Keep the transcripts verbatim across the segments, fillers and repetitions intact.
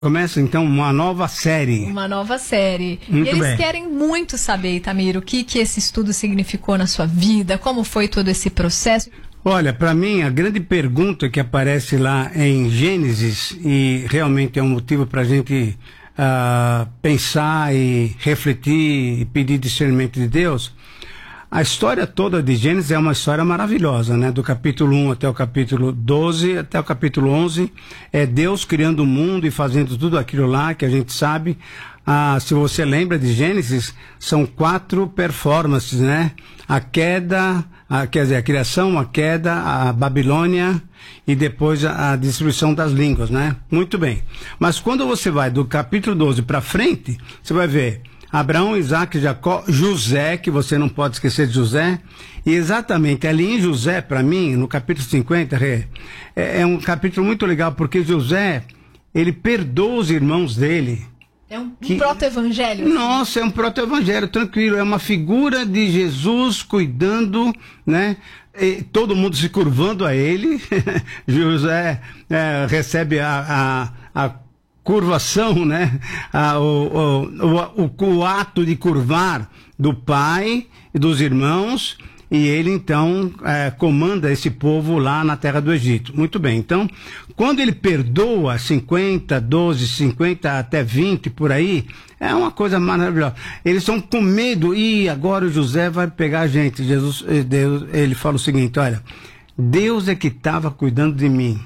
Começa então uma nova série. Uma nova série. Muito e eles bem. querem muito saber, Itamir, o que, que esse estudo significou na sua vida, como foi todo esse processo. Olha, para mim, a grande pergunta que aparece lá em Gênesis, e realmente é um motivo para a gente uh, pensar e refletir e pedir discernimento de Deus. A história toda de Gênesis é uma história maravilhosa, né? Do capítulo um até o capítulo doze, até o capítulo onze, é Deus criando o mundo e fazendo tudo aquilo lá que a gente sabe. Ah, se você lembra de Gênesis, são quatro performances, né? A queda, a, quer dizer, a criação, a queda, a Babilônia e depois a, a destruição das línguas, né? Muito bem. Mas quando você vai do capítulo doze para frente, você vai ver Abraão, Isaac, Jacó, José, que você não pode esquecer de José. E exatamente ali em José, para mim, no capítulo cinquenta, é, é um capítulo muito legal, porque José, ele perdoa os irmãos dele. É um, que, um proto-evangelho. Nossa, é um proto-evangelho, tranquilo. É uma figura de Jesus cuidando, né? E todo mundo se curvando a ele. José é, recebe a... a, a curvação, né? Ah, o, o, o, o ato de curvar do pai e dos irmãos, e ele então é, comanda esse povo lá na terra do Egito. Muito bem, então, quando ele perdoa cinquenta, doze, cinquenta até vinte por aí, é uma coisa maravilhosa. Eles estão com medo, e agora o José vai pegar a gente. Jesus, Deus, ele fala o seguinte: olha, Deus é que estava cuidando de mim.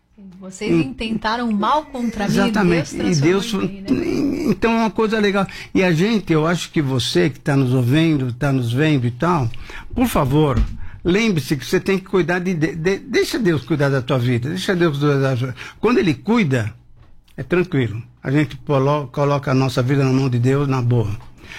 Vocês intentaram mal contra mim. Exatamente. E Deus, e Deus bem, né? Então é uma coisa legal. E a gente, eu acho que você que está nos ouvindo, está nos vendo e tal, por favor, lembre-se que você tem que cuidar de, de, de. Deixa Deus cuidar da tua vida. Deixa Deus cuidar da tua vida. Quando Ele cuida, é tranquilo. A gente coloca a nossa vida na mão de Deus, na boa.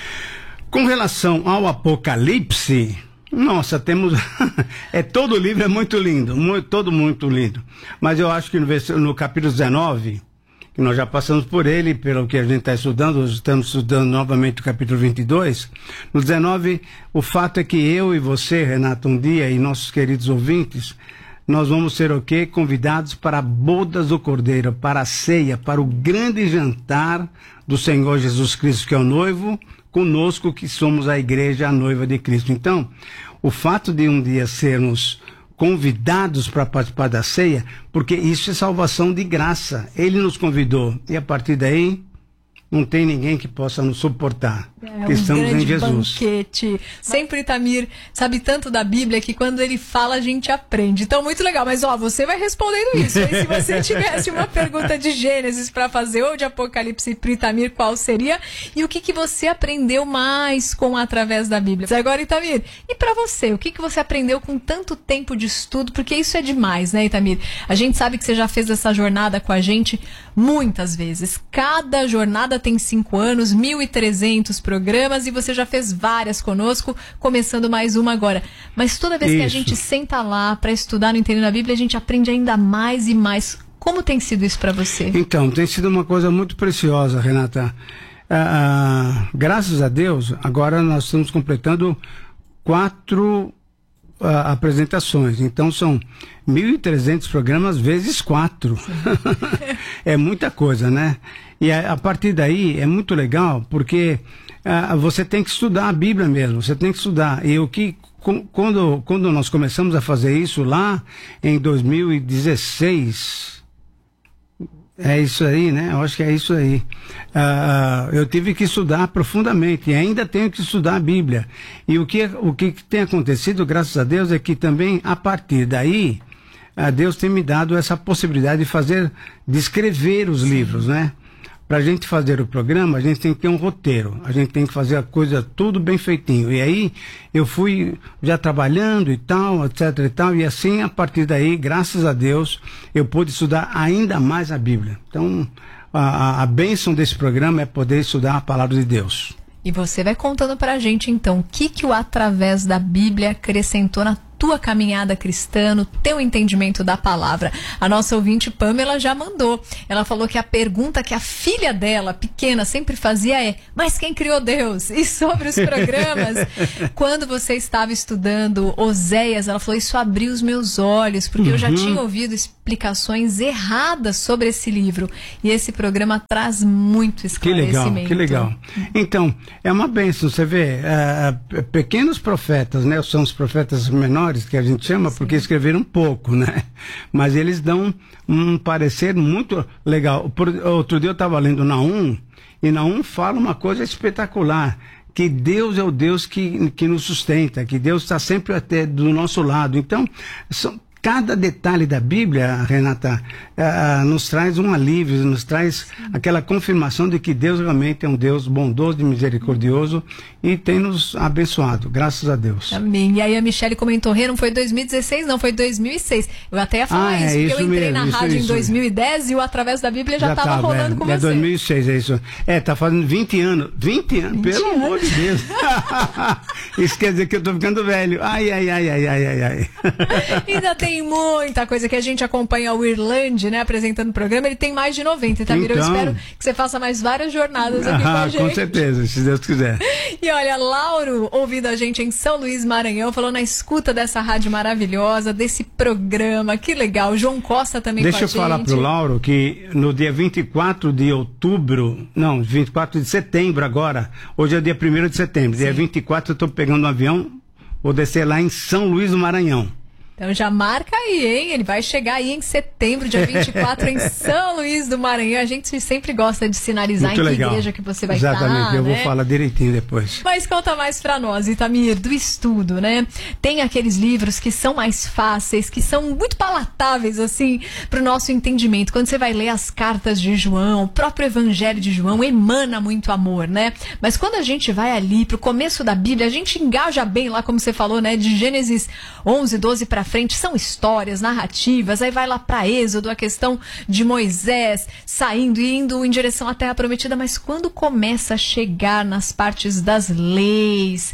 Com relação ao Apocalipse, nossa, temos... é, todo o livro é muito lindo, muito, todo muito lindo. Mas eu acho que no, no capítulo dezenove, que nós já passamos por ele, pelo que a gente está estudando, hoje estamos estudando novamente o capítulo vinte e dois, no dezenove, o fato é que eu e você, Renato, um dia, e nossos queridos ouvintes, nós vamos ser o quê? Convidados para bodas do Cordeiro, para a ceia, para o grande jantar do Senhor Jesus Cristo, que é o noivo, conosco que somos a igreja, a noiva de Cristo. Então, o fato de um dia sermos convidados para participar da ceia, porque isso é salvação de graça. Ele nos convidou, e a partir daí não tem ninguém que possa nos suportar. É que um estamos grande em Jesus. Banquete. Sempre Itamir sabe tanto da Bíblia que quando ele fala a gente aprende. Então, muito legal. Mas, ó, você vai respondendo isso. E se você tivesse uma pergunta de Gênesis para fazer ou de Apocalipse para Itamir, qual seria? E o que, que você aprendeu mais com através da Bíblia? Agora, Itamir, e para você? O que, que você aprendeu com tanto tempo de estudo? Porque isso é demais, né, Itamir? A gente sabe que você já fez essa jornada com a gente muitas vezes. Cada jornada tem cinco anos, mil e trezentos programas, e você já fez várias conosco, começando mais uma agora. Mas toda vez Isso. que a gente senta lá para estudar no Entendendo a Bíblia, a gente aprende ainda mais e mais. Como tem sido isso para você? Então, tem sido uma coisa muito preciosa, Renata. Ah, ah, graças a Deus, agora nós estamos completando quatro ah, apresentações. Então, são mil e trezentos programas vezes quatro. É muita coisa, né? E a, a partir daí é muito legal, porque uh, você tem que estudar a Bíblia mesmo, você tem que estudar. E o que, com, quando, quando nós começamos a fazer isso lá em dois mil e dezesseis, é isso aí, né? Eu acho que é isso aí. Uh, eu tive que estudar profundamente e ainda tenho que estudar a Bíblia. E o que, o que tem acontecido, graças a Deus, é que também a partir daí, uh, Deus tem me dado essa possibilidade de fazer, de escrever os livros, né? Para a gente fazer o programa, a gente tem que ter um roteiro, a gente tem que fazer a coisa tudo bem feitinho. E aí eu fui já trabalhando e tal, etc e tal, e assim a partir daí, graças a Deus, eu pude estudar ainda mais a Bíblia. Então, a, a bênção desse programa é poder estudar a palavra de Deus. E você vai contando para a gente então, o que que o Através da Bíblia acrescentou na tua caminhada cristã, no teu entendimento da palavra. A nossa ouvinte Pamela já mandou. Ela falou que a pergunta que a filha dela, pequena, sempre fazia é: mas quem criou Deus? E sobre os programas, quando você estava estudando Oséias, ela falou: isso abriu os meus olhos, porque uhum. eu já tinha ouvido explicações erradas sobre esse livro. E esse programa traz muito esclarecimento. Que legal, que legal. Então, é uma bênção, você vê, uh, pequenos profetas, né? São os profetas menores, que a gente chama, Sim. porque escreveram pouco, né? Mas eles dão um parecer muito legal. Por, outro dia eu estava lendo Naum, e Naum fala uma coisa espetacular, que Deus é o Deus que, que nos sustenta, que Deus está sempre até do nosso lado. Então, são, cada detalhe da Bíblia, Renata, uh, nos traz um alívio, nos traz Sim. aquela confirmação de que Deus realmente é um Deus bondoso e misericordioso e tem nos abençoado, graças a Deus. Amém. E aí a Michele comentou: Rê, não foi dois mil e dezesseis, não, foi dois mil e seis. Eu até ia falar ah, isso, é porque isso eu entrei mesmo, na isso, rádio isso, em dois mil e dez isso. E o Através da Bíblia já estava rolando é, com é você. dois mil e seis, é isso. É, tá fazendo vinte anos. vinte anos, vinte pelo anos. Amor de Deus. Isso quer dizer que eu tô ficando velho. Ai, ai, ai, ai, ai, ai, ai. Ainda tem muita coisa que a gente acompanha o Irlande, né, apresentando o programa. Ele tem mais de noventa, tá? Então, eu espero que você faça mais várias jornadas aqui ah, com a gente. Com certeza, se Deus quiser. E olha, Lauro, ouvindo a gente em São Luís, Maranhão, falou na escuta dessa rádio maravilhosa, desse programa, que legal. João Costa também Deixa com a gente. Deixa eu falar pro Lauro que no dia vinte e quatro de outubro, não, vinte e quatro de setembro agora, hoje é dia primeiro de setembro, Sim. dia vinte e quatro eu tô pegando um avião, vou descer lá em São Luís do Maranhão. Então já marca aí, hein? Ele vai chegar aí em setembro, dia vinte e quatro, em São Luís do Maranhão. A gente sempre gosta de sinalizar Muito em que legal. igreja que você vai Exatamente, estar. Exatamente, eu né? vou falar direitinho depois. Mas conta mais pra nós, Itamir, do estudo, né? Tem aqueles livros que são mais fáceis, que são muito palatáveis, assim, pro nosso entendimento. Quando você vai ler as cartas de João, o próprio Evangelho de João emana muito amor, né? Mas quando a gente vai ali pro começo da Bíblia, a gente engaja bem lá, como você falou, né? De Gênesis onze, doze pra frente, são histórias, narrativas, aí vai lá para Êxodo, a questão de Moisés saindo e indo em direção à Terra Prometida, mas quando começa a chegar nas partes das leis,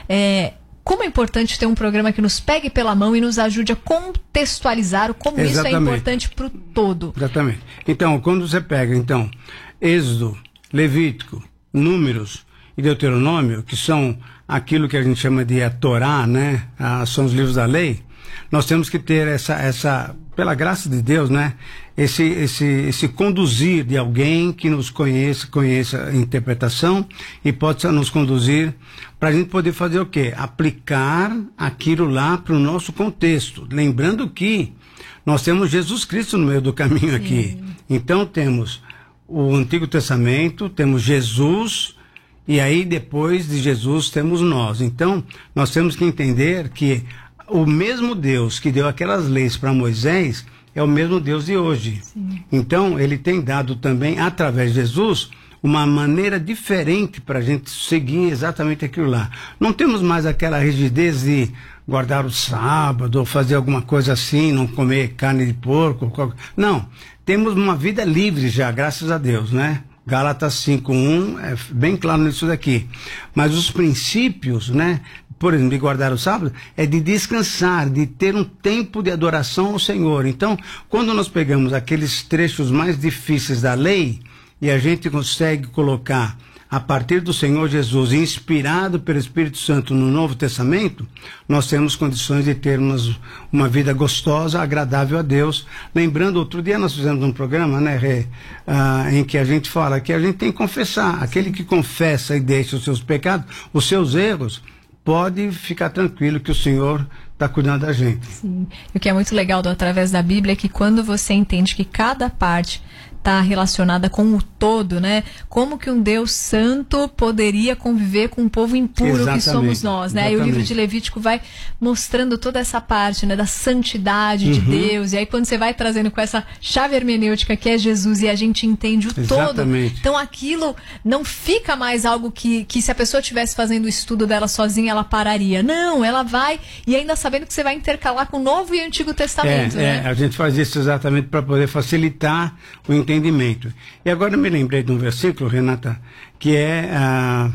é, como é importante ter um programa que nos pegue pela mão e nos ajude a contextualizar como Exatamente. Isso é importante para o todo. Exatamente. Então, quando você pega, então, Êxodo, Levítico, Números e Deuteronômio, que são aquilo que a gente chama de a Torá, né? Ah, são os livros da lei. Nós temos que ter essa, essa, pela graça de Deus, né? Esse, esse, esse conduzir de alguém que nos conheça, conheça a interpretação e possa nos conduzir para a gente poder fazer o quê? Aplicar aquilo lá para o nosso contexto. Lembrando que nós temos Jesus Cristo no meio do caminho aqui. Sim. Então temos o Antigo Testamento, temos Jesus, e aí depois de Jesus temos nós. Então nós temos que entender que o mesmo Deus que deu aquelas leis para Moisés é o mesmo Deus de hoje. Sim. Então, ele tem dado também, através de Jesus, uma maneira diferente para a gente seguir exatamente aquilo lá. Não temos mais aquela rigidez de guardar o sábado, ou fazer alguma coisa assim, não comer carne de porco. Não, temos uma vida livre já, graças a Deus, né? Gálatas cinco, um é bem claro nisso daqui. Mas os princípios, né? Por exemplo, de guardar o sábado, é de descansar, de ter um tempo de adoração ao Senhor. Então, quando nós pegamos aqueles trechos mais difíceis da lei, e a gente consegue colocar a partir do Senhor Jesus, inspirado pelo Espírito Santo no Novo Testamento, nós temos condições de termos uma vida gostosa, agradável a Deus. Lembrando, outro dia nós fizemos um programa, né, Rê, ah, em que a gente fala que a gente tem que confessar. Aquele que confessa e deixa os seus pecados, os seus erros, pode ficar tranquilo que o Senhor está cuidando da gente. Sim. E o que é muito legal do Através da Bíblia é que quando você entende que cada parte está relacionada com o todo, né? Como que um Deus santo poderia conviver com um povo impuro Exatamente. Que somos nós, né? Exatamente. E o livro de Levítico vai mostrando toda essa parte, né? Da santidade uhum. de Deus. E aí quando você vai trazendo com essa chave hermenêutica que é Jesus e a gente entende o Exatamente. Todo, então aquilo não fica mais algo que, que se a pessoa estivesse fazendo o estudo dela sozinha, ela pararia. Não, ela vai e ainda sabendo que você vai intercalar com o Novo e o Antigo Testamento, é, né? É, a gente faz isso exatamente para poder facilitar o entendimento. E agora eu me lembrei de um versículo, Renata, que é ah,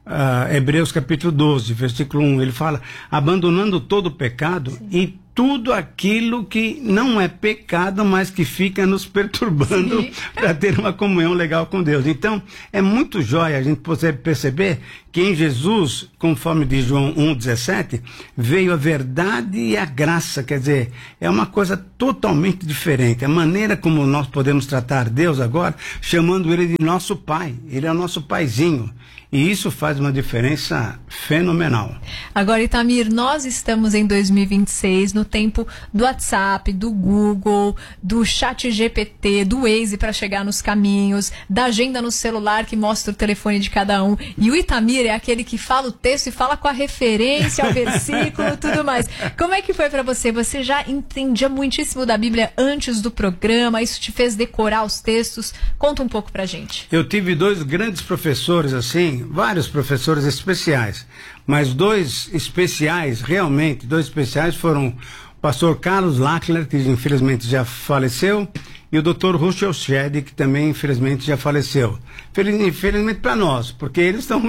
uh, Hebreus capítulo doze, versículo um, ele fala, abandonando todo o pecado Sim. e tudo aquilo que não é pecado, mas que fica nos perturbando para ter uma comunhão legal com Deus. Então, é muito jóia a gente poder perceber que em Jesus, conforme diz João um, dezessete, veio a verdade e a graça, quer dizer, é uma coisa totalmente diferente. A maneira como nós podemos tratar Deus agora, chamando Ele de nosso Pai. Ele é o nosso paizinho. E isso faz uma diferença fenomenal. Agora, Itamir, nós estamos em dois mil e vinte e seis, no tempo do WhatsApp, do Google, do Chat G P T, do Waze para chegar nos caminhos, da agenda no celular que mostra o telefone de cada um. E o Itamir é aquele que fala o texto e fala com a referência ao versículo e tudo mais. Como é que foi para você? Você já entendia muitíssimo da Bíblia antes do programa? Isso te fez decorar os textos? Conta um pouco pra gente. Eu tive dois grandes professores assim, vários professores especiais, mas dois especiais, realmente, dois especiais foram o pastor Carlos Lackler, que infelizmente já faleceu, e o doutor Russell Shedd, que também infelizmente já faleceu. Infelizmente para nós, porque eles estão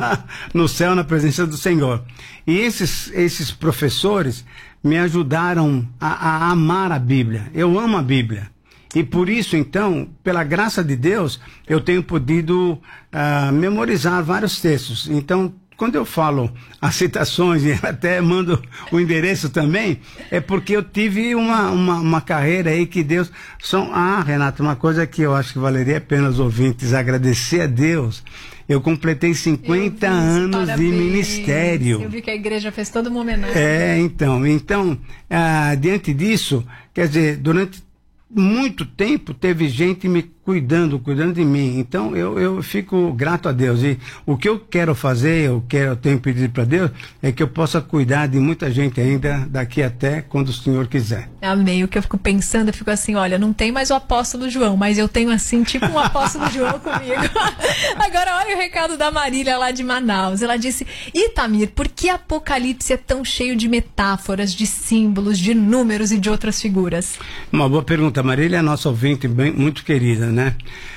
no céu na presença do Senhor. E esses, esses professores me ajudaram a, a amar a Bíblia. Eu amo a Bíblia. E por isso, então, pela graça de Deus, eu tenho podido uh, memorizar vários textos. Então, quando eu falo as citações e até mando o endereço também, é porque eu tive uma, uma, uma carreira aí que Deus... São, ah, Renato, uma coisa que eu acho que valeria a pena os ouvintes agradecer a Deus. Eu completei cinquenta anos parabéns. De ministério. Eu vi que a igreja fez toda uma homenagem. É, então, então ah, diante disso, quer dizer, durante muito tempo teve gente me cuidando, cuidando de mim. Então eu, eu fico grato a Deus. E o que eu quero fazer, eu quero, eu tenho pedido para Deus, é que eu possa cuidar de muita gente ainda daqui até quando o Senhor quiser. Amém. O que eu fico pensando, eu fico assim, olha, não tem mais o apóstolo João, mas eu tenho assim, tipo um apóstolo João comigo. Agora olha o recado da Marília lá de Manaus. Ela disse, Itamir, por que Apocalipse é tão cheio de metáforas, de símbolos, de números e de outras figuras? Uma boa pergunta. A Marília é nossa ouvinte bem, muito querida, né?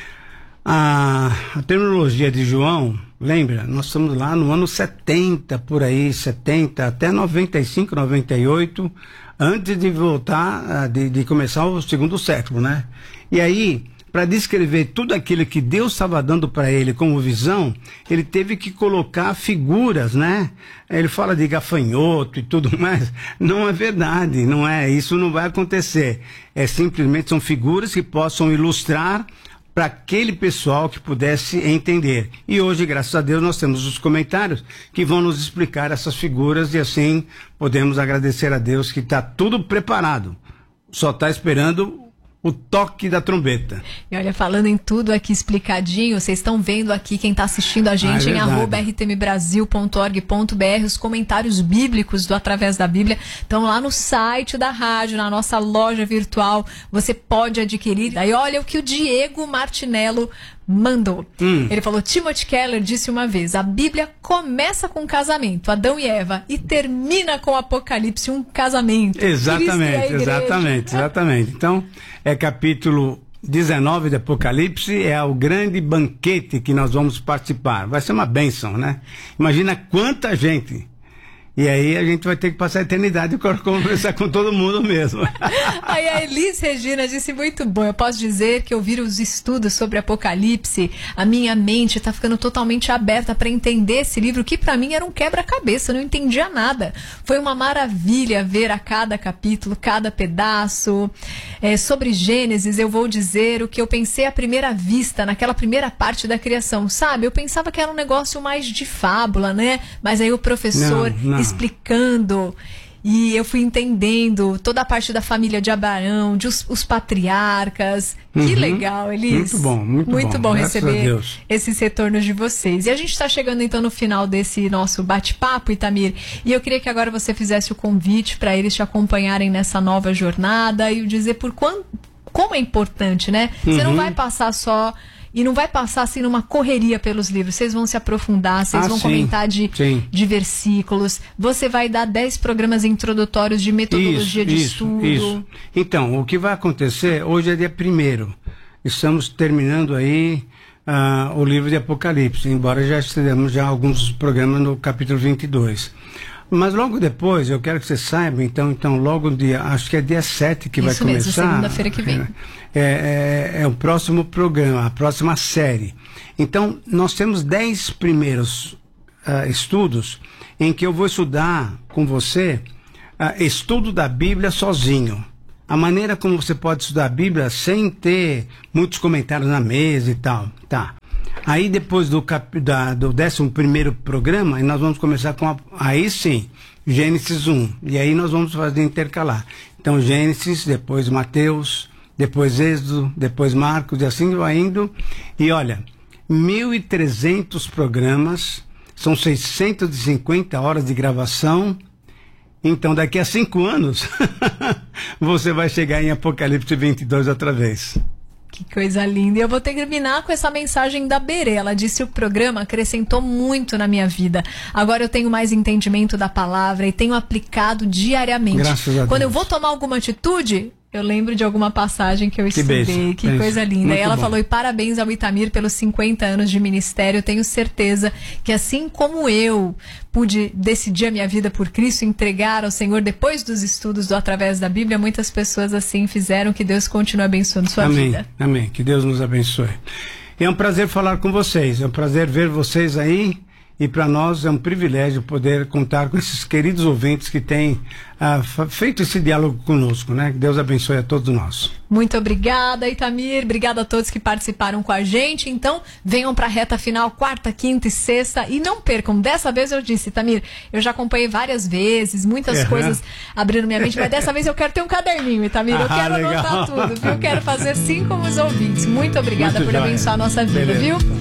A, a terminologia de João, lembra? Nós estamos lá no ano setenta, por aí, setenta, até noventa e cinco, noventa e oito, antes de voltar, de, de começar o segundo século, né? E aí, para descrever tudo aquilo que Deus estava dando para ele como visão, ele teve que colocar figuras, né? Ele fala de gafanhoto e tudo mais. Não é verdade, não é. Isso não vai acontecer. É simplesmente são figuras que possam ilustrar para aquele pessoal que pudesse entender. E hoje, graças a Deus, nós temos os comentários que vão nos explicar essas figuras e assim podemos agradecer a Deus que está tudo preparado. Só está esperando o toque da trombeta. E olha, falando em tudo aqui explicadinho, vocês estão vendo aqui, quem está assistindo a gente, ah, é em arroba r t m brasil ponto org ponto b r, os comentários bíblicos do Através da Bíblia estão lá no site da rádio, na nossa loja virtual, você pode adquirir. Aí olha o que o Diego Martinello mandou. Hum. Ele falou, Timothy Keller disse uma vez, a Bíblia começa com um casamento, Adão e Eva, e termina com o Apocalipse, um casamento. Exatamente, exatamente, exatamente. Então, é capítulo dezenove de Apocalipse, é o grande banquete que nós vamos participar. Vai ser uma bênção, né? Imagina quanta gente. E aí a gente vai ter que passar a eternidade conversar com todo mundo mesmo. Aí a Elis Regina disse, muito bom, eu posso dizer que ouvir os estudos sobre Apocalipse, a minha mente está ficando totalmente aberta para entender esse livro, que para mim era um quebra-cabeça, eu não entendia nada. Foi uma maravilha ver a cada capítulo, cada pedaço. É, sobre Gênesis, eu vou dizer o que eu pensei à primeira vista, naquela primeira parte da criação, sabe? Eu pensava que era um negócio mais de fábula, né? Mas aí o professor... Não, não. explicando, e eu fui entendendo toda a parte da família de Abraão, de os, os patriarcas. Uhum. Que legal, Elis. Muito bom, muito, muito bom, bom receber esses retornos de vocês. E a gente está chegando então no final desse nosso bate-papo, Itamir, e eu queria que agora você fizesse o convite para eles te acompanharem nessa nova jornada e dizer por quanto, como é importante, né? Uhum. Você não vai passar só... E não vai passar assim numa correria pelos livros. Vocês vão se aprofundar, vocês ah, vão sim, comentar de, de versículos. Você vai dar dez programas introdutórios de metodologia isso, de isso, estudo. Isso. Então, o que vai acontecer, hoje é dia primeiro. Estamos terminando aí uh, o livro de Apocalipse, embora já estejamos já alguns programas no capítulo vinte e dois. Mas logo depois, eu quero que você saiba, então, então logo dia, acho que é dia sete que Isso vai mesmo, começar. segunda-feira que vem. É, é, é o próximo programa, a próxima série. Então, nós temos dez primeiros uh, estudos em que eu vou estudar com você uh, estudo da Bíblia sozinho. A maneira como você pode estudar a Bíblia sem ter muitos comentários na mesa e tal. Tá. Aí depois do, cap, da, do décimo primeiro programa, nós vamos começar com, a, aí sim, Gênesis um. E aí nós vamos fazer intercalar. Então, Gênesis, depois Mateus, depois Êxodo, depois Marcos, e assim vai indo. E olha, mil e trezentos programas, são seiscentas e cinquenta horas de gravação. Então, daqui a cinco anos, você vai chegar em Apocalipse vinte e dois outra vez. Que coisa linda. E eu vou terminar com essa mensagem da Berê. Ela disse: o programa acrescentou muito na minha vida. Agora eu tenho mais entendimento da palavra e tenho aplicado diariamente. Graças a Deus. Quando eu vou tomar alguma atitude, eu lembro de alguma passagem que eu Que estudei. beijo, que beijo. coisa linda. Muito E ela bom. falou: e parabéns ao Itamir pelos cinquenta anos de ministério. Eu tenho certeza que assim como eu pude decidir a minha vida por Cristo, entregar ao Senhor depois dos estudos do Através da Bíblia, muitas pessoas assim fizeram. Que Deus continue abençoando sua Amém, vida. amém. Que Deus nos abençoe. É um prazer falar com vocês. É um prazer ver vocês aí. E para nós é um privilégio poder contar com esses queridos ouvintes que têm ah, feito esse diálogo conosco, né? Que Deus abençoe a todos nós. Muito obrigada, Itamir. Obrigada a todos que participaram com a gente. Então, venham para a reta final, quarta, quinta e sexta. E não percam. Dessa vez eu disse, Itamir, eu já acompanhei várias vezes, muitas É. coisas abrindo minha mente, mas dessa vez eu quero ter um caderninho, Itamir. Eu Ah, quero legal. anotar tudo, viu? Eu quero fazer assim como os ouvintes. Muito obrigada Muito por jóia. abençoar a nossa vida, Beleza. viu?